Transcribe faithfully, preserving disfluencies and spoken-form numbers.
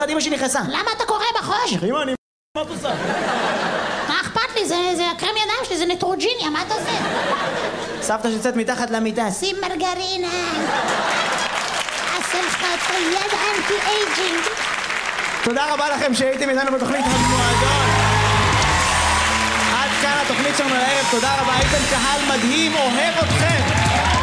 אמא שהיא נכנסה. למה אתה קורא בחושך? אמא, אני... מה את עושה? מה אכפת לי? זה הקרם ידיים שלי, זה נטרוג'יניה, מה אתה עושה? סבתא שיוצאת מתחת למיטה. שים מרגרינה. עשה לך את היד אנטי אייג'ינג. תודה רבה לכם שהייתם איתנו בתוכנית המועדון. עד כאן התוכנית שלנו לערב. תודה רבה, הייתם קהל מדהים, אוהב אתכם.